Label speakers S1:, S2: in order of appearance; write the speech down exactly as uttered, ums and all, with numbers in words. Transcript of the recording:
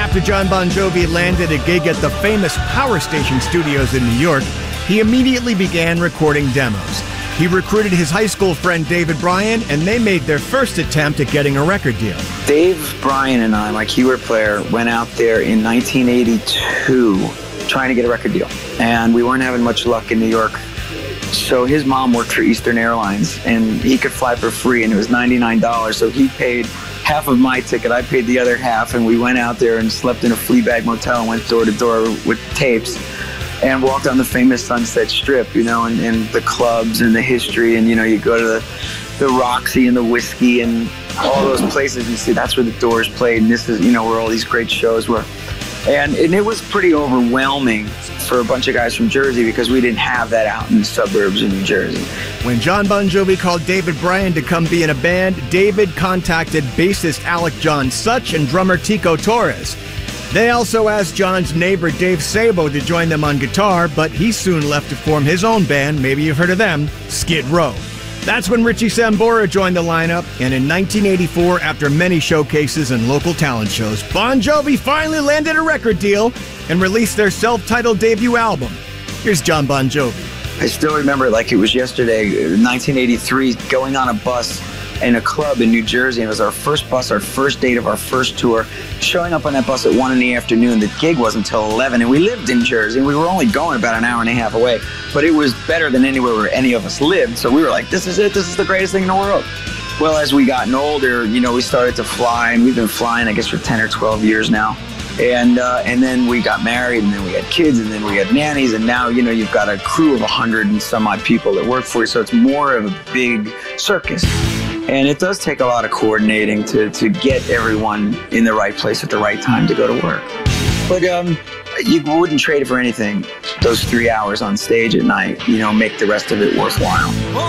S1: After Jon Bon Jovi landed a gig at the famous Power Station Studios in New York, he immediately began recording demos. He recruited his high school friend David Bryan, and they made their first attempt at getting a record deal.
S2: Dave Bryan and I, my keyboard player, went out there in nineteen eighty-two trying to get a record deal. And we weren't having much luck in New York. So his mom worked for Eastern Airlines, and he could fly for free, and it was ninety-nine dollars. So he paid half of my ticket. I paid the other half, and we went out there and slept in a Fleabag motel and went door to door with tapes and walked on the famous Sunset Strip, you know, and, and the clubs and the history. And, you know, you go to the, the Roxy and the Whiskey and all those places. You see that's where the Doors played, and this is, you know, where all these great shows were. And, and it was pretty overwhelming for a bunch of guys from Jersey because we didn't have that out in the suburbs of New Jersey.
S1: When Jon Bon Jovi called David Bryan to come be in a band, David contacted bassist Alec John Such and drummer Tico Torres. They also asked John's neighbor Dave Sabo to join them on guitar, but he soon left to form his own band, maybe you've heard of them, Skid Row. That's when Richie Sambora joined the lineup, and in nineteen eighty-four, after many showcases and local talent shows, Bon Jovi finally landed a record deal and released their self-titled debut album. Here's Jon Bon Jovi.
S2: I still remember it like it was yesterday, nineteen eighty-three, going on a bus in a club in New Jersey. And it was our first bus, our first date of our first tour. Showing up on that bus at one in the afternoon. The gig wasn't until eleven, and we lived in Jersey, and we were only going about an hour and a half away. But it was better than anywhere where any of us lived. So we were like, this is it. This is the greatest thing in the world. Well, as we gotten older, you know, we started to fly, and we've been flying, I guess, for ten or twelve years now. And uh, and then we got married, and then we had kids, and then we had nannies, and now, you know, you've got a crew of a hundred and some odd people that work for you. So it's more of a big circus. And it does take a lot of coordinating to, to get everyone in the right place at the right time to go to work. But um, you wouldn't trade it for anything. Those three hours on stage at night, you know, make the rest of it worthwhile.